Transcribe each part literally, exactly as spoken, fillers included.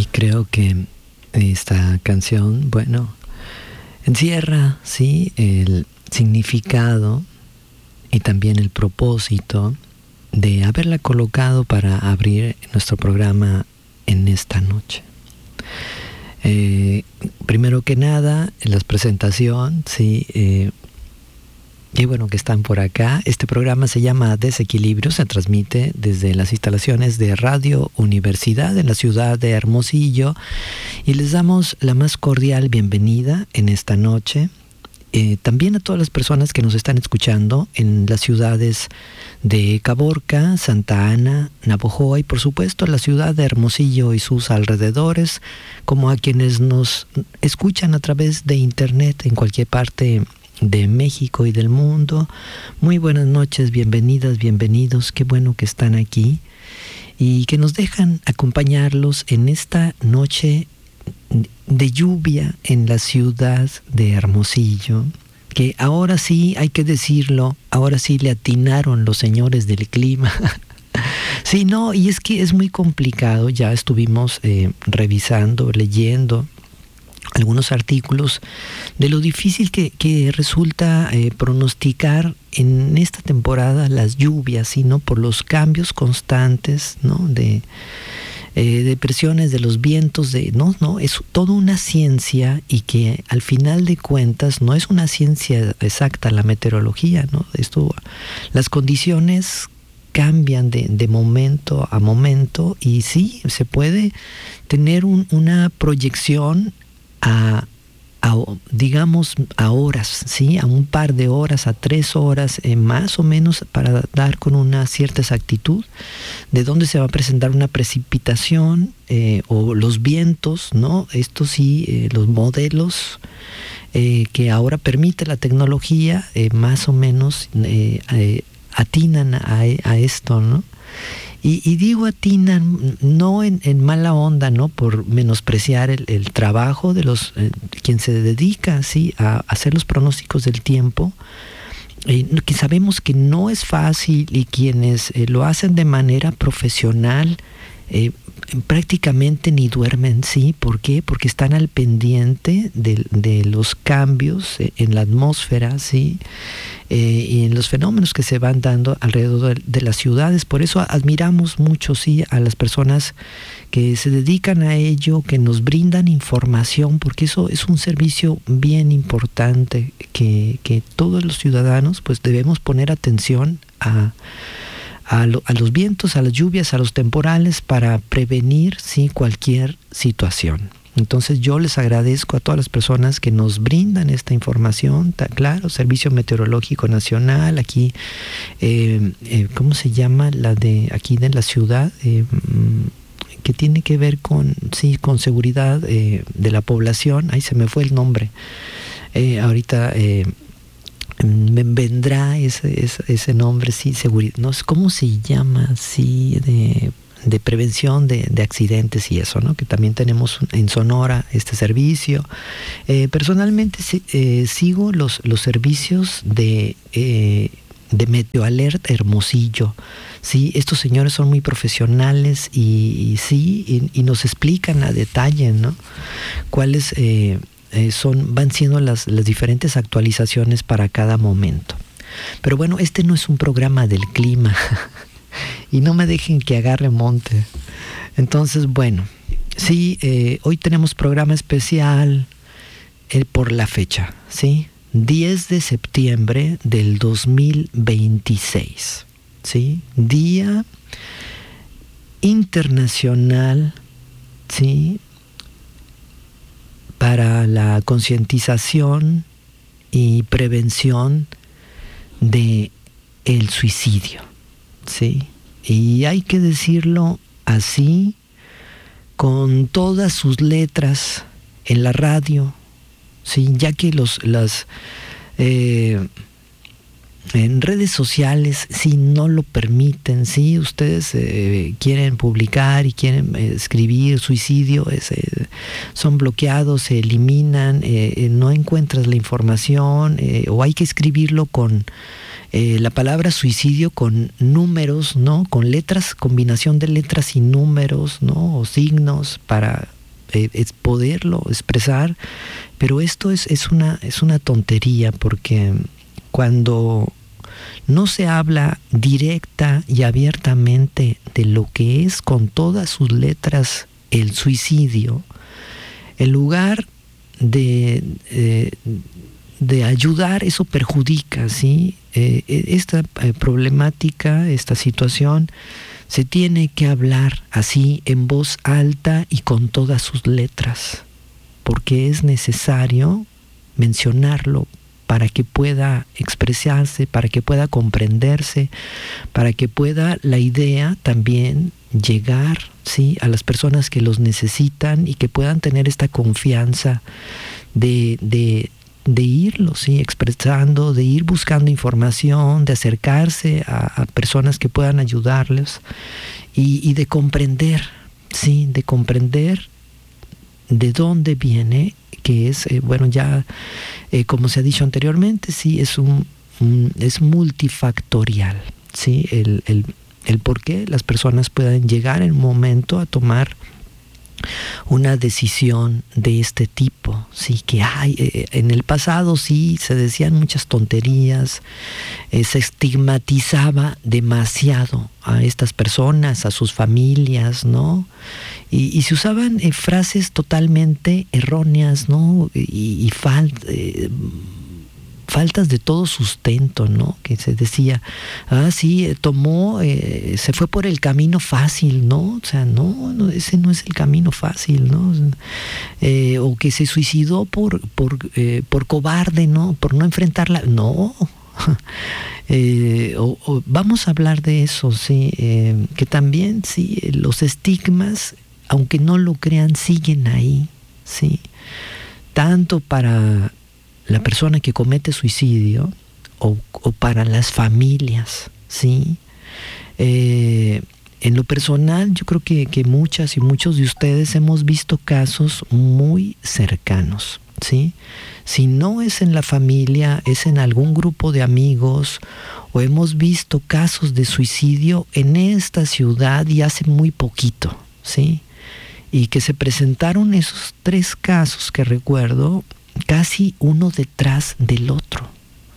creo que esta canción, bueno, encierra, sí, el significado y también el propósito de haberla colocado para abrir nuestro programa en esta noche. Eh, primero que nada, en la presentación, sí, eh, qué bueno que están por acá. Este programa se llama Desequilibrio, se transmite desde las instalaciones de Radio Universidad en la ciudad de Hermosillo y les damos la más cordial bienvenida en esta noche. Eh, también a todas las personas que nos están escuchando en las ciudades de Caborca, Santa Ana, Navojoa y por supuesto la ciudad de Hermosillo y sus alrededores, como a quienes nos escuchan a través de internet en cualquier parte de México y del mundo. Muy buenas noches, bienvenidas, bienvenidos, qué bueno que están aquí y que nos dejan acompañarlos en esta noche de lluvia en la ciudad de Hermosillo, que ahora sí, hay que decirlo, ahora sí le atinaron los señores del clima. Sí, no, y es que es muy complicado, ya estuvimos eh, revisando, leyendo algunos artículos de lo difícil que, que resulta eh, pronosticar en esta temporada las lluvias, sino por los cambios constantes, ¿no? de Eh, de presiones de los vientos, de no, no, es toda una ciencia y que al final de cuentas no es una ciencia exacta la meteorología, ¿no? Esto, las condiciones cambian de, de momento a momento y sí, se puede tener un, una proyección a, a, digamos, a horas, ¿sí? A un par de horas, a tres horas, eh, más o menos, para dar con una cierta exactitud de dónde se va a presentar una precipitación eh, o los vientos, ¿no? Esto sí, eh, los modelos eh, que ahora permite la tecnología, eh, más o menos eh, eh, atinan a, a esto, ¿no? Y, y digo atinan no en, en mala onda, ¿no? Por menospreciar el, el trabajo de los eh, quien se dedica, sí, a hacer los pronósticos del tiempo. Eh, que sabemos que no es fácil y quienes eh, lo hacen de manera profesional eh, prácticamente ni duermen, ¿sí? ¿Por qué? Porque están al pendiente de, de los cambios eh, en la atmósfera, ¿sí? Eh, y en los fenómenos que se van dando alrededor de, de las ciudades. Por eso admiramos mucho, sí, a las personas que se dedican a ello, que nos brindan información, porque eso es un servicio bien importante que, que todos los ciudadanos pues debemos poner atención a, a, lo, a los vientos, a las lluvias, a los temporales para prevenir, sí, cualquier situación. Entonces yo les agradezco a todas las personas que nos brindan esta información, claro, Servicio Meteorológico Nacional, aquí, eh, eh, ¿cómo se llama? La de aquí de la ciudad, eh, que tiene que ver con, sí, con seguridad eh, de la población. Ahí se me fue el nombre. Eh, ahorita eh, me vendrá ese, ese, ese nombre, sí, seguridad, no sé cómo se llama, sí, de... de prevención de, de accidentes y eso, ¿no? Que también tenemos en Sonora este servicio. Eh, personalmente eh, sigo los, los servicios de, eh, de Meteoalert Hermosillo. Sí, estos señores son muy profesionales y, y sí, y, y nos explican a detalle, ¿no? Cuáles eh, eh, son, van siendo las, las diferentes actualizaciones para cada momento. Pero bueno, este no es un programa del clima. Y no me dejen que agarre monte. Entonces, bueno, sí, eh, hoy tenemos programa especial eh, por la fecha, ¿sí? diez de septiembre del dos mil veintiséis, ¿sí? Día Internacional, ¿sí? Para la concientización y prevención de el suicidio. Sí, y hay que decirlo así, con todas sus letras en la radio, sí, ya que los las eh, en redes sociales sí no lo permiten, sí, ustedes eh, quieren publicar y quieren eh, escribir suicidio, es, eh, son bloqueados, se eliminan, eh, no encuentras la información eh, o hay que escribirlo con Eh, la palabra suicidio con números, ¿no? Con letras, combinación de letras y números, ¿no? O signos para eh, es poderlo expresar, pero esto es, es, una, es una tontería, porque cuando no se habla directa y abiertamente de lo que es con todas sus letras el suicidio, en lugar de, eh, de ayudar, eso perjudica, ¿sí? Eh, esta eh, problemática, esta situación, se tiene que hablar así en voz alta y con todas sus letras, porque es necesario mencionarlo para que pueda expresarse, para que pueda comprenderse, para que pueda la idea también llegar, ¿sí?, a las personas que los necesitan y que puedan tener esta confianza de, de, de irlo, ¿sí?, expresando, de ir buscando información, de acercarse a, a personas que puedan ayudarles y, y de comprender, ¿sí?, de comprender de dónde viene, que es, eh, bueno, ya eh, como se ha dicho anteriormente, sí, es un, un es multifactorial, sí, el, el, el por qué las personas puedan llegar en un momento a tomar una decisión de este tipo, sí, que hay, eh, en el pasado sí se decían muchas tonterías, eh, se estigmatizaba demasiado a estas personas, a sus familias, ¿no? Y, y se usaban eh, frases totalmente erróneas, ¿no? Y, y fal, eh, faltas de todo sustento, ¿no? Que se decía, ah, sí, eh, tomó, eh, se fue por el camino fácil, ¿no? O sea, no, no, ese no es el camino fácil, ¿no? Eh, o que se suicidó por, por, eh, por cobarde, ¿no? Por no enfrentarla, no. Eh, o, o vamos a hablar de eso, sí, eh, que también, sí, los estigmas, aunque no lo crean, siguen ahí, sí, tanto para la persona que comete suicidio o, o para las familias, sí. Eh, en lo personal, yo creo que, que muchas y muchos de ustedes hemos visto casos muy cercanos, sí. Si no es en la familia, es en algún grupo de amigos, o hemos visto casos de suicidio en esta ciudad y hace muy poquito, ¿sí? Y que se presentaron esos tres casos que recuerdo, casi uno detrás del otro.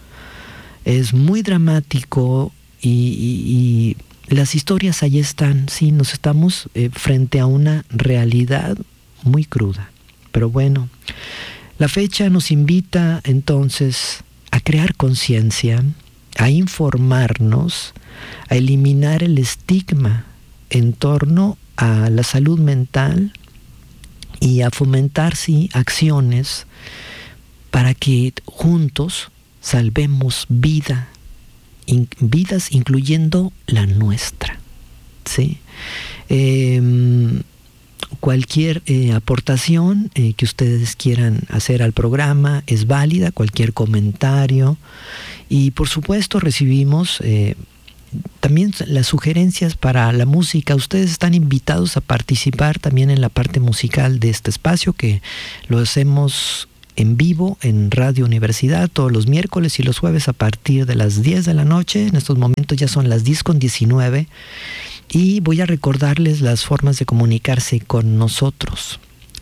Es muy dramático y, y, y las historias ahí están, sí, nos estamos eh, frente a una realidad muy cruda. Pero bueno, la fecha nos invita entonces a crear conciencia, a informarnos, a eliminar el estigma en torno a la salud mental y a fomentar, sí, acciones para que juntos salvemos vida, in, vidas incluyendo la nuestra, ¿sí? Eh, Cualquier eh, aportación eh, que ustedes quieran hacer al programa es válida, cualquier comentario. Y por supuesto recibimos eh, también las sugerencias para la música. Ustedes están invitados a participar también en la parte musical de este espacio, que lo hacemos en vivo en Radio Universidad todos los miércoles y los jueves a partir de las diez de la noche. En estos momentos ya son las diez con diecinueve. Y voy a recordarles las formas de comunicarse con nosotros.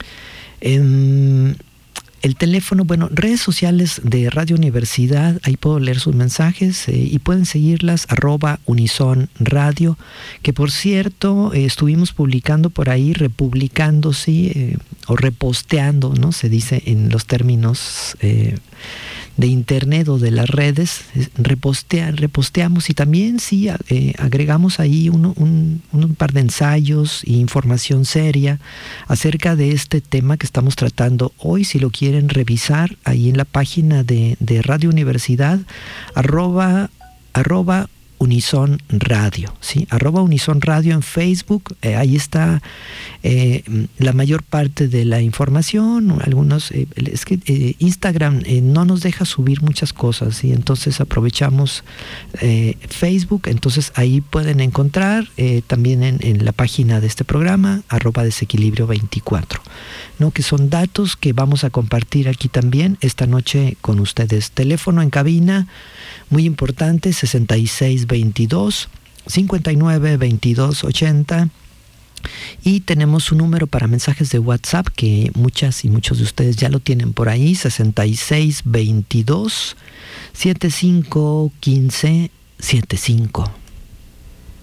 Eh, el teléfono, bueno, redes sociales de Radio Universidad, ahí puedo leer sus mensajes eh, y pueden seguirlas, arroba Unison Radio, que por cierto eh, estuvimos publicando por ahí, republicando, sí, eh, o reposteando, ¿no? Se dice en los términos eh, de internet o de las redes, repostea, reposteamos y también sí eh, agregamos ahí uno, un, un par de ensayos e información seria acerca de este tema que estamos tratando hoy. Si lo quieren revisar ahí en la página de, de Radio Universidad, arroba, arroba Unison Radio, ¿sí? Arroba Unison Radio en Facebook, eh, ahí está eh, la mayor parte de la información. Algunos, eh, es que eh, Instagram eh, no nos deja subir muchas cosas, y entonces aprovechamos eh, Facebook, entonces ahí pueden encontrar eh, también en, en la página de este programa, arroba Desequilibrio veinticuatro, ¿no? Que son datos que vamos a compartir aquí también esta noche con ustedes. Teléfono en cabina, muy importante, sesenta y seis veintidós, cincuenta y nueve veintidós ochenta. Y tenemos un número para mensajes de WhatsApp que muchas y muchos de ustedes ya lo tienen por ahí, sesenta y seis veintidós setenta y cinco quince setenta y cinco.